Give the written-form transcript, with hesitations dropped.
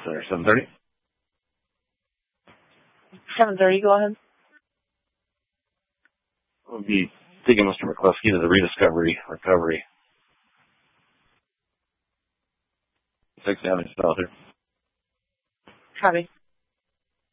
there. 7:30? 7:30, go ahead. We'll be taking Mr. McCluskey to the Rediscovery Recovery. 6th Avenue South here. Copy.